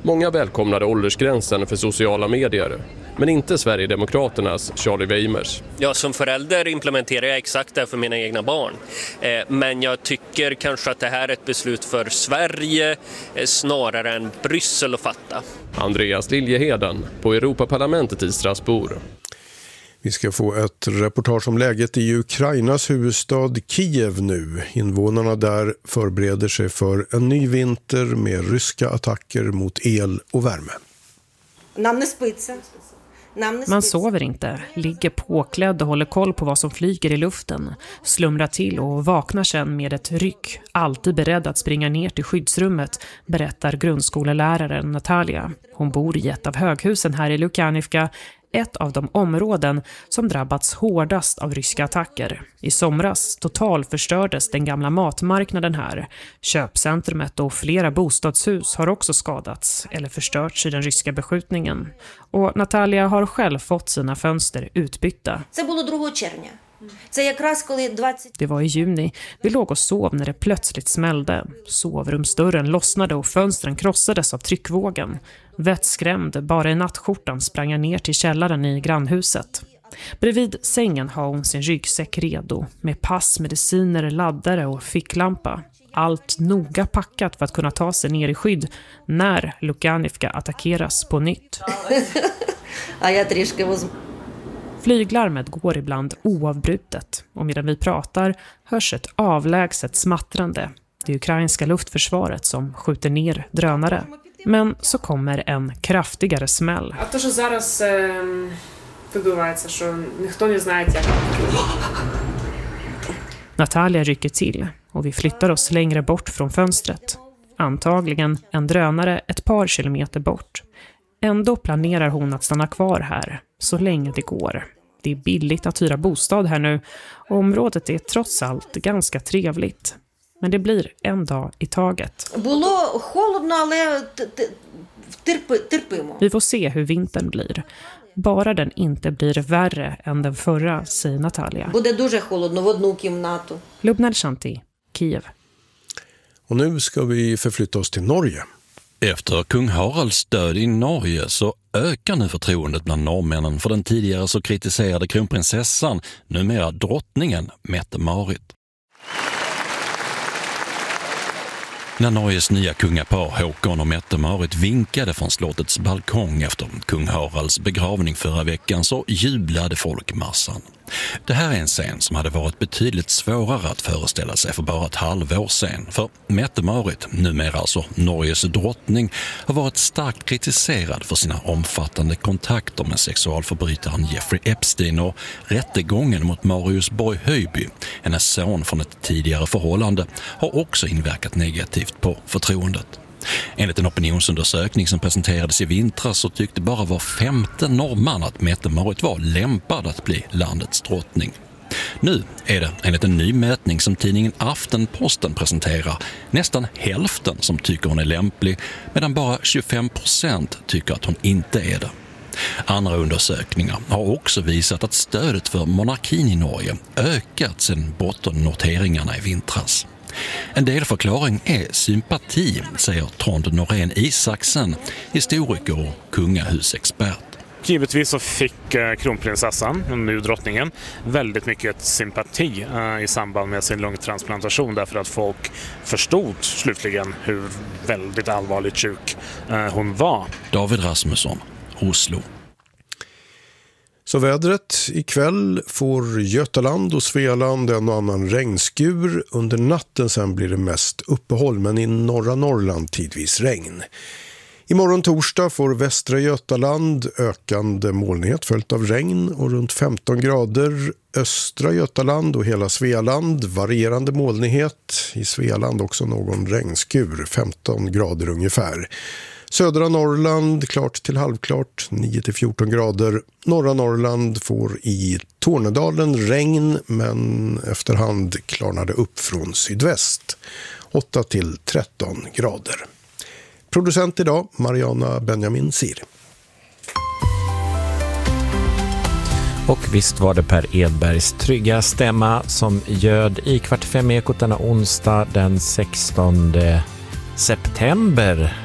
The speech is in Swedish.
Många välkomnade åldersgränsen för sociala medier, men inte Sverigedemokraternas Charlie Weimers. Ja, som förälder implementerar jag exakt det för mina egna barn. Men jag tycker kanske att det här är ett beslut för Sverige snarare än Bryssel att fatta. Andreas Liljeheden på Europaparlamentet i Strasbourg. Vi ska få ett reportage om läget i Ukrainas huvudstad Kiev nu. Invånarna där förbereder sig för en ny vinter med ryska attacker mot el och värme. Man sover inte, ligger påklädd och håller koll på vad som flyger i luften. Slumrar till och vaknar sen med ett ryck, alltid beredd att springa ner till skyddsrummet, berättar grundskoleläraren Natalia. Hon bor i ett av höghusen här i Lukanivka, ett av de områden som drabbats hårdast av ryska attacker. I somras totalförstördes den gamla matmarknaden här. Köpcentrumet och flera bostadshus har också skadats eller förstörts i den ryska beskjutningen. Och Natalia har själv fått sina fönster utbytta. Det var i juni. Vi låg och sov när det plötsligt smällde. Sovrumsdörren lossnade och fönstren krossades av tryckvågen. Vettskrämd, bara i nattskjortan sprang jag ner till källaren i grannhuset. Bredvid sängen har hon sin ryggsäck redo med pass, mediciner, laddare och ficklampa. Allt noga packat för att kunna ta sig ner i skydd när Lukanivka attackeras på nytt. Flyglarmet går ibland oavbrutet och medan vi pratar hörs ett avlägset smattrande. Det ukrainska luftförsvaret som skjuter ner drönare. Men så kommer en kraftigare smäll. Natalia rycker till och vi flyttar oss längre bort från fönstret. Antagligen en drönare ett par kilometer bort. Ändå planerar hon att stanna kvar här så länge det går. Det är billigt att hyra bostad här nu och området är trots allt ganska trevligt. Men det blir en dag i taget. Vi får se hur vintern blir. Bara den inte blir värre än den förra, säger Natalia. Lubnel Shanti, Kiev. Och nu ska vi förflytta oss till Norge. Efter kung Haralds död i Norge så ökar nu förtroendet bland norrmännen för den tidigare så kritiserade kronprinsessan, numera drottningen Mette-Marit. När Norges nya kungapar Håkon och Mette-Marit vinkade från slottets balkong efter kung Haralds begravning förra veckan så jublade folkmassan. Det här är en scen som hade varit betydligt svårare att föreställa sig för bara ett halvår sedan. För Mette-Marit, numera alltså Norges drottning, har varit starkt kritiserad för sina omfattande kontakter med sexualförbrytaren Jeffrey Epstein och rättegången mot Marius Borg Höjby, hennes son från ett tidigare förhållande, har också inverkat negativt på förtroendet. Enligt en opinionsundersökning som presenterades i vintras så tyckte bara var 5:e norrman att Mette-Marit var lämpad att bli landets drottning. Nu är det enligt en ny mätning som tidningen Aftenposten presenterar nästan hälften som tycker hon är lämplig, medan bara 25% tycker att hon inte är det. Andra undersökningar har också visat att stödet för monarkin i Norge ökat sedan bottennoteringarna i vintras. En delförklaring är sympati, säger Trond Norén Isaksen, historiker och kungahusexpert. Givetvis så fick kronprinsessan, nu drottningen, väldigt mycket sympati i samband med sin lungtransplantation därför att folk förstod slutligen hur väldigt allvarligt sjuk hon var. David Rasmusson, Oslo. Så vädret ikväll får Götaland och Svealand en och annan regnskur. Under natten sen blir det mest uppehåll, men i norra Norrland tidvis regn. Imorgon torsdag får västra Götaland ökande molnighet följt av regn och runt 15 grader. Östra Götaland och hela Svealand varierande molnighet. I Svealand också någon regnskur, 15 grader ungefär. Södra Norrland klart till halvklart, 9-14 grader. Norra Norrland får i Tornedalen regn, men efterhand klarnar det upp från sydväst. 8-13 grader. Producent idag, Mariana Benjamin Sir. Och visst var det Per Edbergs trygga stämma som ljöd i 4:45 Ekot denna onsdag den 16 september.